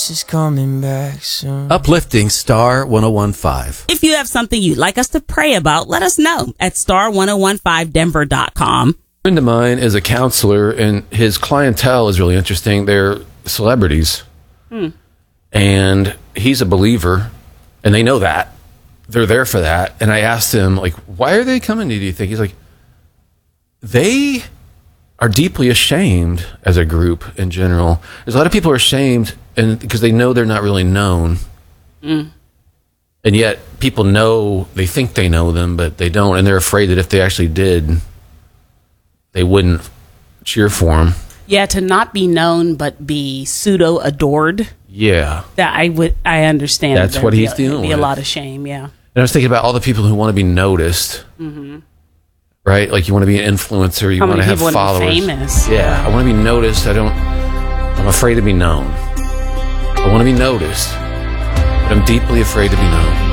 is coming back soon. Uplifting Star 1015. If you have something you'd like us to pray about, let us know at star1015denver.com. A friend of mine is a counselor, and his clientele is really interesting. They're celebrities. And he's a believer, and they know that. They're there for that. And I asked him, like, why are they coming to you, do you think? He's like, they are deeply ashamed as a group in general. There's a lot of people who are ashamed and because they know they're not really known. And yet people know, they think they know them, but they don't. And they're afraid that if they actually did, they wouldn't cheer for them. Yeah, to not be known but be pseudo adored. Yeah. That I understand. That's what he's dealing with. Be a lot of shame, yeah. And I was thinking about all the people who want to be noticed. Right? Like you want to be an influencer, you want to have followers. Famous. Yeah, I want to be noticed. I'm afraid to be known. I want to be noticed, but I'm deeply afraid to be known.